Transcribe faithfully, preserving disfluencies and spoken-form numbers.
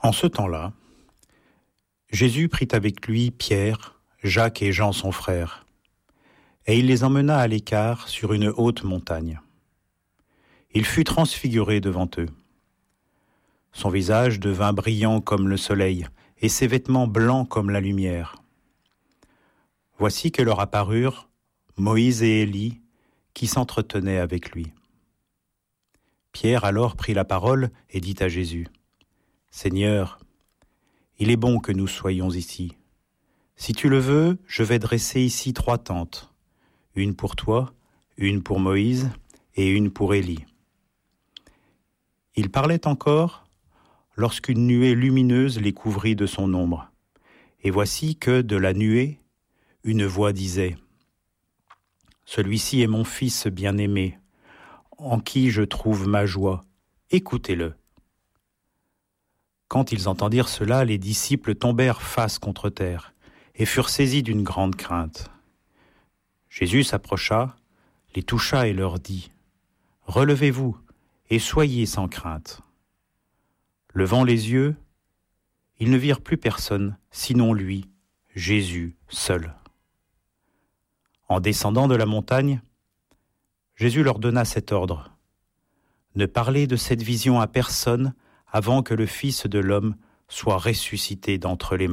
En ce temps-là, Jésus prit avec lui Pierre, Jacques et Jean son frère, et il les emmena à l'écart sur une haute montagne. Il fut transfiguré devant eux. Son visage devint brillant comme le soleil, et ses vêtements blancs comme la lumière. Voici que leur apparurent Moïse et Élie, qui s'entretenaient avec lui. Pierre alors prit la parole et dit à Jésus, « Seigneur, il est bon que nous soyons ici. Si tu le veux, je vais dresser ici trois tentes, une pour toi, une pour Moïse et une pour Élie. » Il parlait encore lorsqu'une nuée lumineuse les couvrit de son ombre. Et voici que, de la nuée, une voix disait, « Celui-ci est mon fils bien-aimé, en qui je trouve ma joie. Écoutez-le. » Quand ils entendirent cela, les disciples tombèrent face contre terre et furent saisis d'une grande crainte. Jésus s'approcha, les toucha et leur dit, « Relevez-vous et soyez sans crainte. » Levant les yeux, ils ne virent plus personne, sinon lui, Jésus seul. En descendant de la montagne, Jésus leur donna cet ordre, « Ne parlez de cette vision à personne avant que le Fils de l'homme soit ressuscité d'entre les morts. »